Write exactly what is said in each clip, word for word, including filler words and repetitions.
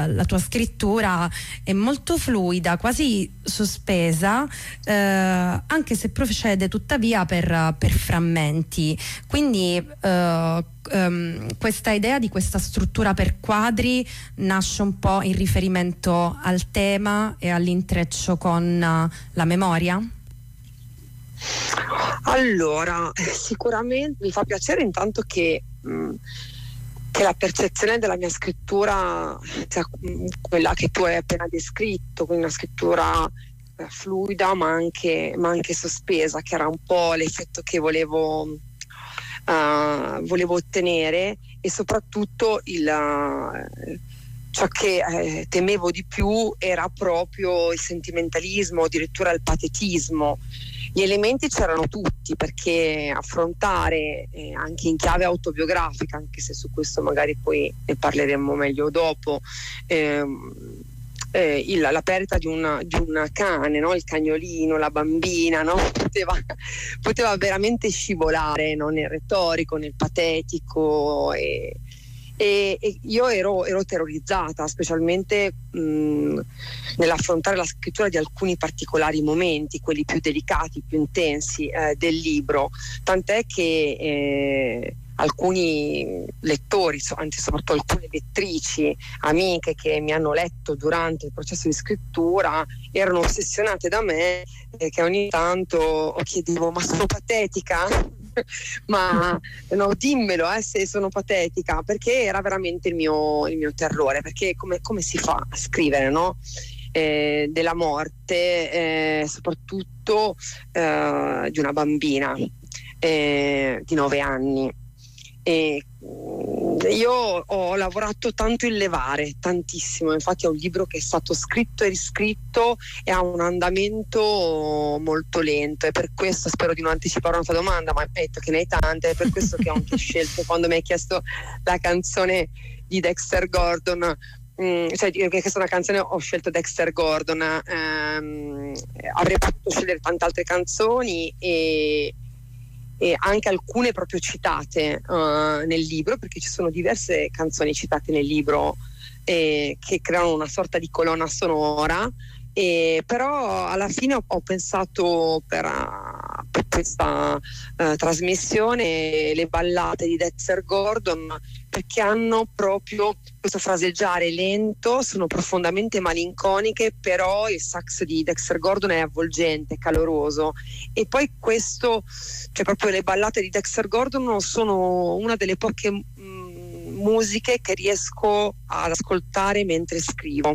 la, la tua scrittura è molto fluida, quasi sospesa, eh, anche se procede tuttavia per, per frammenti. Quindi eh, um, questa idea di questa struttura per quadri nasce un po' in riferimento al tema e all'intreccio con uh, la memoria? Allora, sicuramente mi fa piacere intanto che, mh, che la percezione della mia scrittura sia quella che tu hai appena descritto, quindi una scrittura eh, fluida ma anche, ma anche sospesa, che era un po' l'effetto che volevo, uh, volevo ottenere, e soprattutto il, uh, ciò che eh, temevo di più era proprio il sentimentalismo, addirittura il patetismo. Gli elementi c'erano tutti, perché affrontare eh, anche in chiave autobiografica, anche se su questo magari poi ne parleremo meglio dopo, ehm, eh, il, la perdita di una, di un cane, no? Il cagnolino, la bambina, no? poteva, poteva veramente scivolare, no? Nel retorico, nel patetico, e, e, e io ero, ero terrorizzata, specialmente mh, nell'affrontare la scrittura di alcuni particolari momenti, quelli più delicati, più intensi eh, del libro, tant'è che eh, alcuni lettori, anzi soprattutto alcune lettrici, amiche che mi hanno letto durante il processo di scrittura, erano ossessionate da me, eh, che ogni tanto chiedevo: ma sono patetica? ma no, dimmelo eh, se sono patetica, perché era veramente il mio, il mio terrore, perché come, come si fa a scrivere, no? Eh, della morte, eh, soprattutto eh, di una bambina eh, di nove anni. E io ho lavorato tanto in levare, tantissimo, infatti è un libro che è stato scritto e riscritto e ha un andamento molto lento, e per questo, spero di non anticipare una tua domanda, ma hai detto che ne hai tante, è per questo che ho anche scelto, quando mi hai chiesto la canzone di Dexter Gordon, Mm, cioè che questa è una canzone, ho scelto Dexter Gordon, ehm, avrei potuto scegliere tante altre canzoni, e, e anche alcune proprio citate uh, nel libro, perché ci sono diverse canzoni citate nel libro eh, che creano una sorta di colonna sonora, e però alla fine ho, ho pensato per, uh, per questa uh, trasmissione le ballate di Dexter Gordon, perché hanno proprio questo fraseggiare lento, sono profondamente malinconiche, però il sax di Dexter Gordon è avvolgente, caloroso, e poi questo, cioè proprio le ballate di Dexter Gordon sono una delle poche mh, musiche che riesco ad ascoltare mentre scrivo.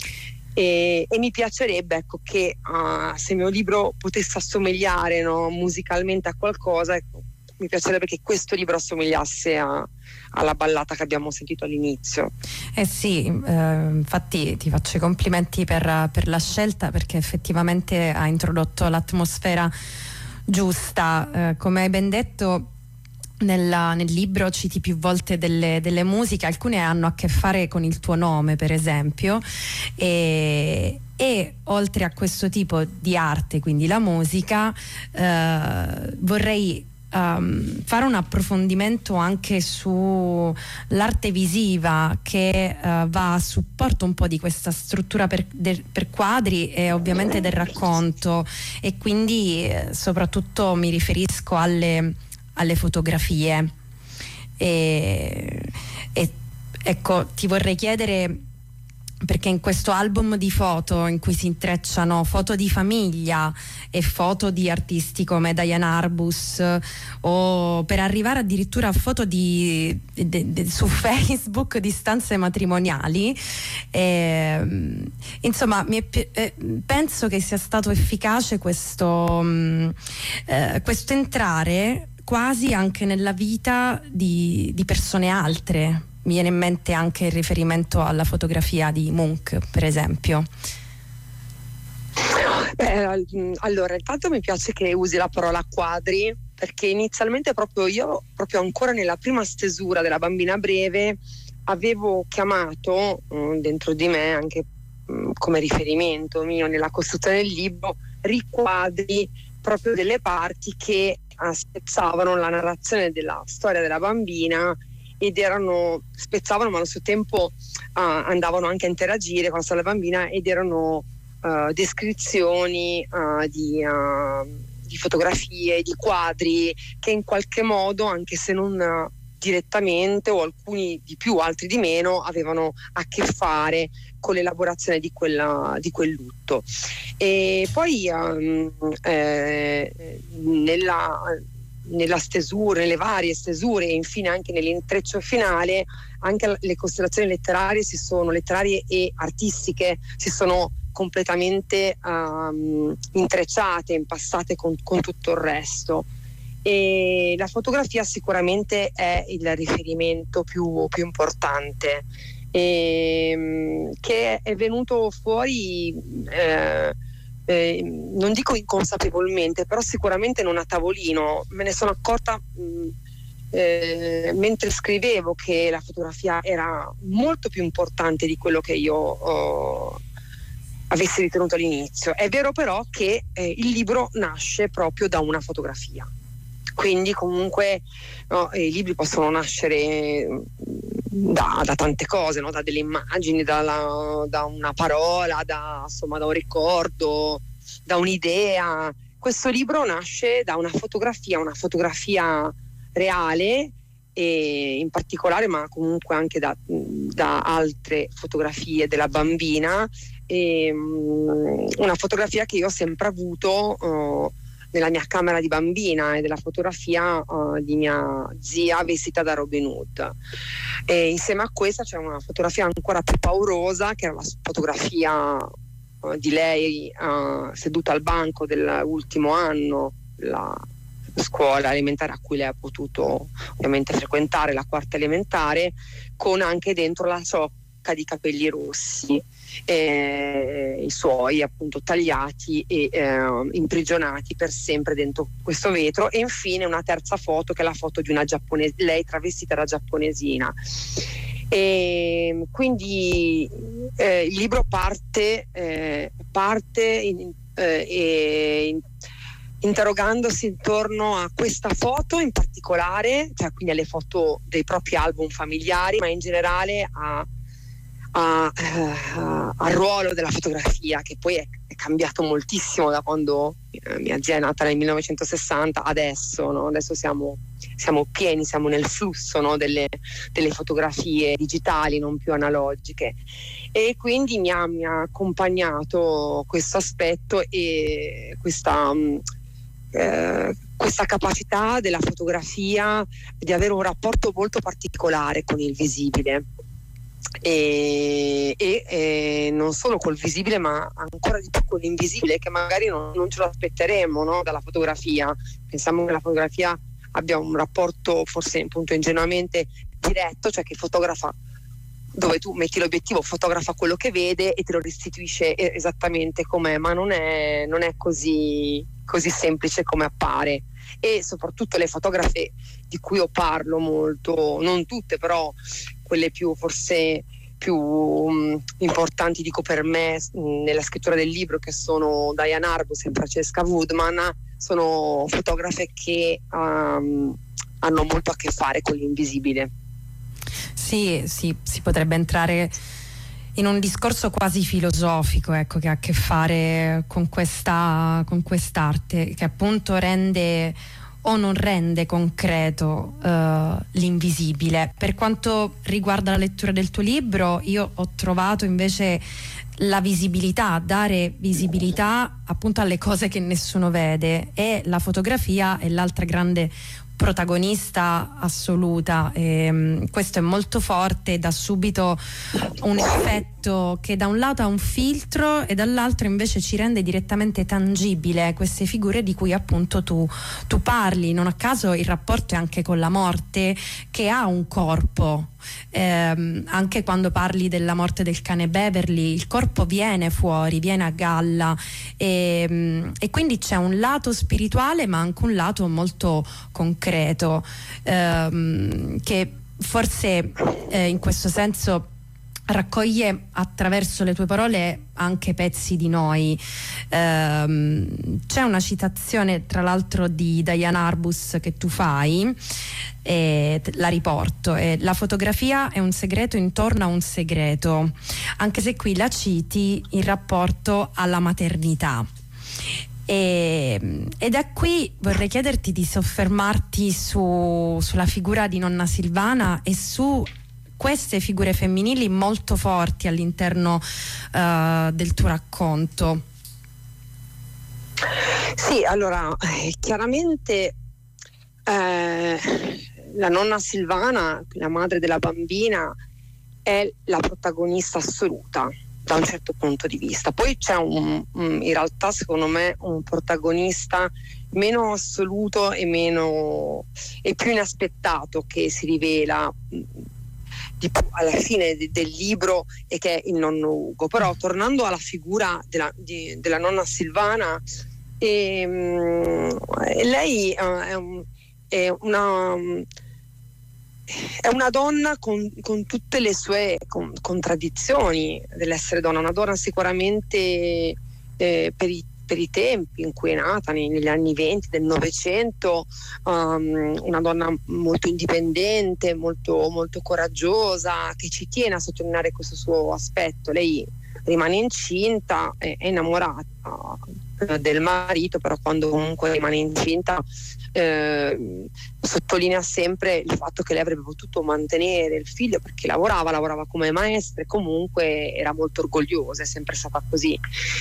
E, e mi piacerebbe, ecco, che uh, se il mio libro potesse assomigliare, no, musicalmente a qualcosa, ecco, mi piacerebbe che questo libro assomigliasse a, alla ballata che abbiamo sentito all'inizio. Eh sì, eh, infatti ti faccio i complimenti per, per la scelta, perché effettivamente ha introdotto l'atmosfera giusta. Eh, come hai ben detto, Nella, nel libro citi più volte delle, delle musiche, alcune hanno a che fare con il tuo nome, per esempio, e, e oltre a questo tipo di arte, quindi la musica, eh, vorrei um, fare un approfondimento anche sull'arte visiva, che uh, va a supporto un po' di questa struttura per, de, per quadri e ovviamente del racconto, e quindi eh, soprattutto mi riferisco alle alle fotografie, e, e ecco, ti vorrei chiedere, perché in questo album di foto in cui si intrecciano foto di famiglia e foto di artisti come Diane Arbus, o per arrivare addirittura a foto di, de, de, su Facebook di stanze matrimoniali, eh, insomma mi è, eh, penso che sia stato efficace questo, mh, eh, questo entrare quasi anche nella vita di, di persone altre. Mi viene in mente anche il riferimento alla fotografia di Munch, per esempio. Beh, allora, intanto mi piace che usi la parola quadri, perché inizialmente proprio io, proprio ancora nella prima stesura della Bambina Breve, avevo chiamato mh, dentro di me, anche mh, come riferimento mio nella costruzione del libro, riquadri proprio delle parti che spezzavano la narrazione della storia della bambina, ed erano spezzavano ma allo stesso tempo andavano anche a interagire con la sorella bambina ed erano uh, descrizioni uh, di, uh, di fotografie, di quadri che in qualche modo, anche se non uh, direttamente o alcuni di più, altri di meno, avevano a che fare con l'elaborazione di, quella, di quel lutto. E poi um, eh, nella, nella stesura, nelle varie stesure e infine anche nell'intreccio finale, anche le costellazioni letterarie si sono letterarie e artistiche si sono completamente um, intrecciate, impassate con, con tutto il resto. E la fotografia sicuramente è il riferimento più, più importante, e, che è venuto fuori eh, eh, non dico inconsapevolmente, però sicuramente non a tavolino. Me ne sono accorta mh, eh, mentre scrivevo che la fotografia era molto più importante di quello che io oh, avessi ritenuto all'inizio. È vero però che eh, il libro nasce proprio da una fotografia. Quindi comunque no, i libri possono nascere da, da tante cose, no? Da delle immagini, dalla, da una parola, da, insomma, da un ricordo, da un'idea. Questo libro nasce da una fotografia, una fotografia reale, e in particolare, ma comunque anche da, da altre fotografie della bambina, e, um, una fotografia che io ho sempre avuto uh, nella mia camera di bambina, e della fotografia uh, di mia zia vestita da Robin Hood. E insieme a questa c'è una fotografia ancora più paurosa, che era la fotografia uh, di lei uh, seduta al banco dell'ultimo anno della scuola elementare a cui lei ha potuto ovviamente frequentare, la quarta elementare, con anche dentro la ciocca di capelli rossi. Eh, i suoi appunto tagliati e eh, imprigionati per sempre dentro questo vetro. E infine una terza foto, che è la foto di una giapponese, lei travestita da giapponesina. E quindi eh, il libro parte eh, parte in, eh, in, interrogandosi intorno a questa foto in particolare, cioè quindi alle foto dei propri album familiari, ma in generale a A, uh, al ruolo della fotografia, che poi è, è cambiato moltissimo da quando uh, mia zia è nata nel millenovecentosessanta adesso, no? Adesso siamo, siamo pieni, siamo nel flusso, no? delle, delle fotografie digitali, non più analogiche, e quindi mi ha, mi ha accompagnato questo aspetto e questa um, eh, questa capacità della fotografia di avere un rapporto molto particolare con il visibile. E, e, e non solo col visibile, ma ancora di più con l'invisibile, che magari non, non ce lo aspetteremo, no? Dalla fotografia. Pensiamo che la fotografia abbia un rapporto forse appunto ingenuamente diretto, cioè che fotografa dove tu metti l'obiettivo, fotografa quello che vede e te lo restituisce esattamente com'è, ma non è, non è così, così semplice come appare. E soprattutto le fotografe di cui io parlo molto, non tutte però, quelle più forse più um, importanti dico per me mh, nella scrittura del libro, che sono Diane Arbus e Francesca Woodman, sono fotografe che um, hanno molto a che fare con l'invisibile. Sì, sì, si potrebbe entrare in un discorso quasi filosofico, ecco, che ha a che fare con questa, con quest'arte, che appunto rende o non rende concreto uh, l'invisibile. Per quanto riguarda la lettura del tuo libro, io ho trovato invece la visibilità, dare visibilità appunto alle cose che nessuno vede, e la fotografia è l'altra grande protagonista assoluta. E, um, questo è molto forte, dà subito un effetto che da un lato ha un filtro e dall'altro invece ci rende direttamente tangibile queste figure di cui appunto tu, tu parli. Non a caso il rapporto è anche con la morte, che ha un corpo. Eh, anche quando parli della morte del cane Beverly, il corpo viene fuori, viene a galla, e, e quindi c'è un lato spirituale ma anche un lato molto concreto, ehm, che forse eh, in questo senso raccoglie attraverso le tue parole anche pezzi di noi. Ehm, c'è una citazione tra l'altro di Diane Arbus che tu fai, e la riporto: e la fotografia è un segreto intorno a un segreto, anche se qui la citi in rapporto alla maternità. E, e da qui vorrei chiederti di soffermarti su, sulla figura di nonna Silvana e su queste figure femminili molto forti all'interno uh, del tuo racconto. Sì, allora, eh, chiaramente eh, la nonna Silvana, la madre della bambina, è la protagonista assoluta da un certo punto di vista. Poi c'è un, un in realtà secondo me un protagonista meno assoluto e meno e più inaspettato che si rivela di più alla fine de, del libro, e che è il nonno Ugo. Però tornando alla figura della, di, della nonna Silvana, ehm, lei uh, è, un, è una è una donna con, con tutte le sue con, contraddizioni dell'essere donna, una donna sicuramente eh, per i per i tempi in cui è nata, negli anni venti del Novecento, um, una donna molto indipendente, molto, molto coraggiosa, che ci tiene a sottolineare questo suo aspetto. Lei rimane incinta, è, è innamorata eh, del marito, però quando comunque rimane incinta eh, sottolinea sempre il fatto che lei avrebbe potuto mantenere il figlio, perché lavorava, lavorava come maestra e comunque era molto orgogliosa, è sempre stata così.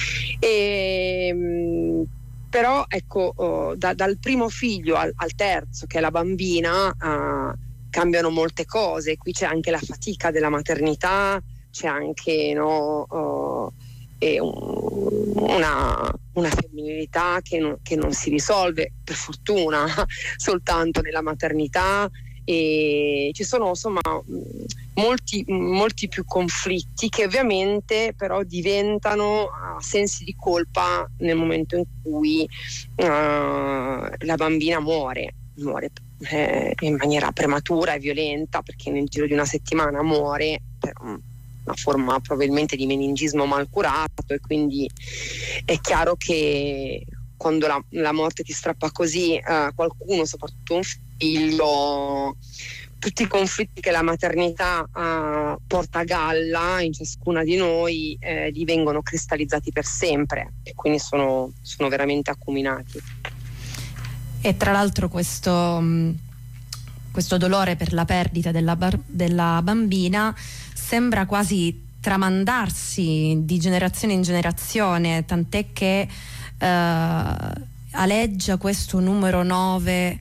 E, però ecco, oh, da, dal primo figlio al, al terzo, che è la bambina, uh, cambiano molte cose. Qui c'è anche la fatica della maternità, c'è anche no, uh, e un, una, una femminilità che non, che non si risolve, per fortuna, soltanto nella maternità, e ci sono insomma molti, molti più conflitti che ovviamente però diventano uh, sensi di colpa nel momento in cui uh, la bambina muore, muore eh, in maniera prematura e violenta, perché nel giro di una settimana muore per una forma probabilmente di meningismo mal curato, e quindi è chiaro che quando la, la morte ti strappa così uh, qualcuno, soprattutto un figlio, tutti i conflitti che la maternità uh, porta a galla in ciascuna di noi eh, divengono cristallizzati per sempre, e quindi sono, sono veramente acuminati. E tra l'altro questo, questo dolore per la perdita della, bar, della bambina sembra quasi tramandarsi di generazione in generazione, tant'è che eh, aleggia questo numero nove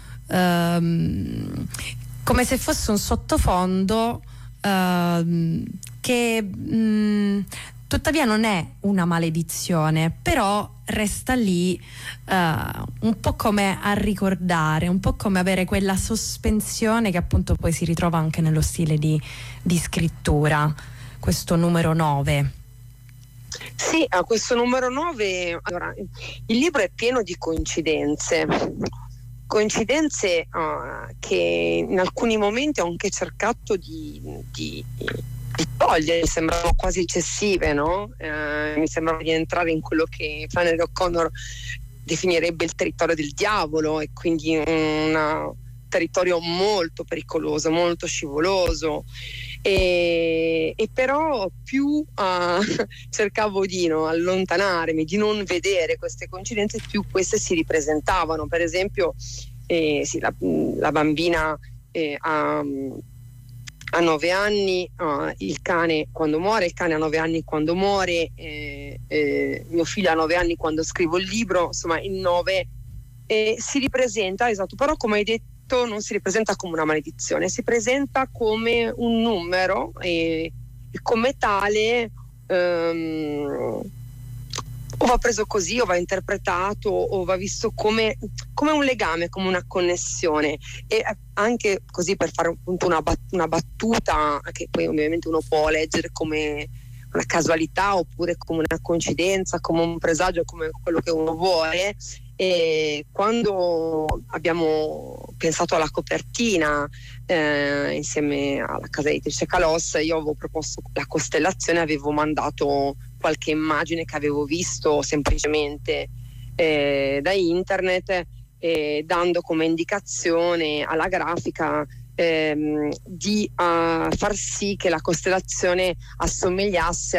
ehm, come se fosse un sottofondo ehm, che mh, tuttavia non è una maledizione, però resta lì uh, un po' come a ricordare, un po' come avere quella sospensione che appunto poi si ritrova anche nello stile di, di scrittura, questo numero nove. Sì, a questo numero nove, allora, il libro è pieno di coincidenze, coincidenze uh, che in alcuni momenti ho anche cercato di, di di togliere, sembrano quasi eccessive, no? Eh, mi sembrava di entrare in quello che Flannery O'Connor definirebbe il territorio del diavolo, e quindi un territorio molto pericoloso, molto scivoloso, e, e però più uh, cercavo di no, allontanarmi, di non vedere queste coincidenze, più queste si ripresentavano. Per esempio eh, sì, la, la bambina eh, ha a nove anni, uh, il cane quando muore, il cane a nove anni quando muore, eh, eh, mio figlio a nove anni quando scrivo il libro, insomma il nove eh, si ripresenta, esatto, però come hai detto non si ripresenta come una maledizione, si presenta come un numero, e, e come tale um, o va preso così, o va interpretato, o va visto come, come un legame, come una connessione. E anche così, per fare appunto una, bat- una battuta che poi ovviamente uno può leggere come una casualità, oppure come una coincidenza, come un presagio, come quello che uno vuole, E quando abbiamo pensato alla copertina eh, insieme alla casa editrice Calos, io avevo proposto la costellazione, avevo mandato qualche immagine che avevo visto semplicemente eh, da internet, eh, dando come indicazione alla grafica ehm, di uh, far sì che la costellazione assomigliasse